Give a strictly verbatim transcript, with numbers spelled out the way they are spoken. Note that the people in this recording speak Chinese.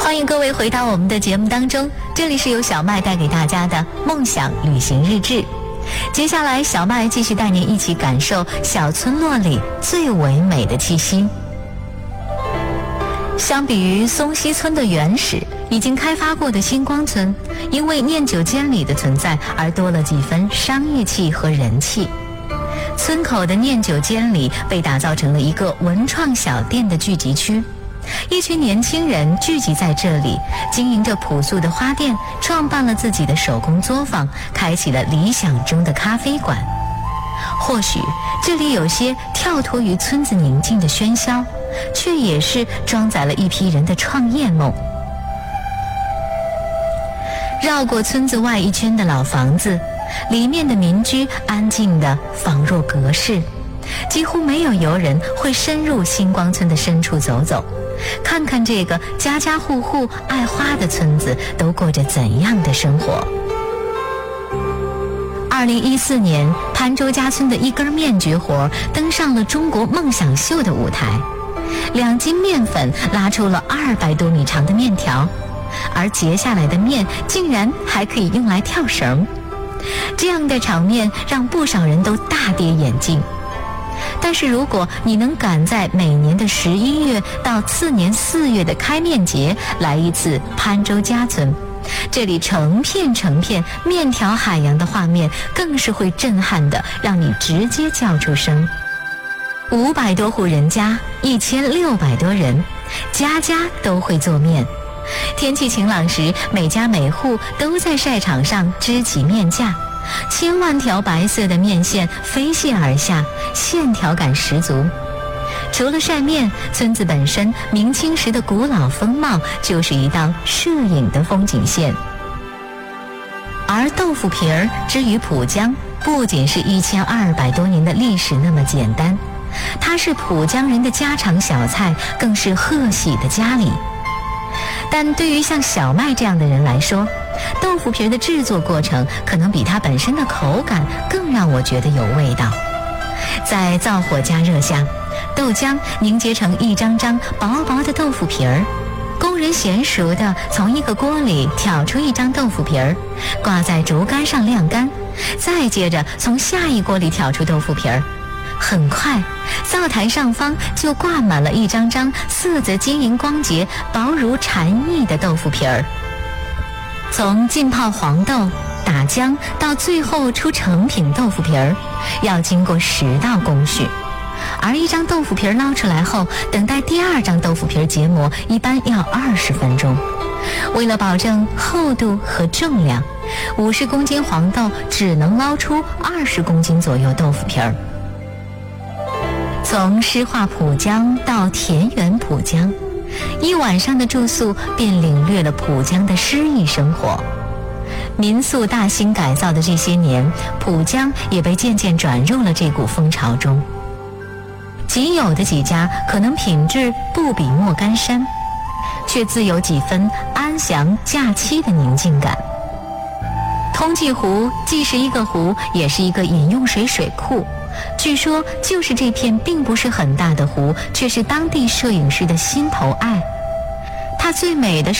欢迎各位回到我们的节目当中，这里是由小麦带给大家的梦想旅行日志。接下来小麦继续带您一起感受小村落里最唯美的气息。相比于松溪村的原始已经开发过的星光村，因为念酒监里的存在而多了几分商业气和人气。村口的念酒监里被打造成了一个文创小店的聚集区，一群年轻人聚集在这里，经营着朴素的花店，创办了自己的手工作坊，开启了理想中的咖啡馆。或许这里有些跳脱于村子宁静的喧嚣，却也是装载了一批人的创业梦。绕过村子外一圈的老房子，里面的民居安静的仿若隔世，几乎没有游人会深入星光村的深处走走，看看这个家家户户爱花的村子都过着怎样的生活。二零一四年，潘州家村的一根面绝活登上了中国梦想秀的舞台，两斤面粉拉出了二百多米长的面条，而结下来的面竟然还可以用来跳绳。这样的场面让不少人都大跌眼镜。但是如果你能赶在每年的十一月到次年四月的开面节来一次潘州家村，这里成片成片面条海洋的画面更是会震撼的让你直接叫出声。五百多户人家，一千六百多人，家家都会做面。天气晴朗时，每家每户都在晒场上支起面架，千万条白色的面线飞泻而下，线条感十足。除了晒面，村子本身明清时的古老风貌就是一道摄影的风景线。而豆腐皮儿之于浦江，不仅是一千二百多年的历史那么简单，它是浦江人的家常小菜，更是贺喜的家礼。但对于像小麦这样的人来说，豆腐皮的制作过程可能比它本身的口感更让我觉得有味道。在灶火加热下，豆浆凝结成一张张薄薄的豆腐皮儿，工人娴熟地从一个锅里挑出一张豆腐皮儿，挂在竹竿上晾干，再接着从下一锅里挑出豆腐皮儿。很快，灶台上方就挂满了一张张色泽晶莹光洁、薄如蝉翼的豆腐皮儿。从浸泡黄豆、打浆到最后出成品豆腐皮儿，要经过十道工序。而一张豆腐皮儿捞出来后，等待第二张豆腐皮儿结膜，一般要二十分钟。为了保证厚度和重量，五十公斤黄豆只能捞出二十公斤左右豆腐皮儿。从诗画浦江到田园浦江，一晚上的住宿便领略了浦江的诗意生活。民宿大兴改造的这些年，浦江也被渐渐转入了这股风潮中。仅有的几家可能品质不比莫干山，却自有几分安详假期的宁静感。通济湖既是一个湖，也是一个饮用水水库。据说就是这片并不是很大的湖，却是当地摄影师的心头爱。它最美的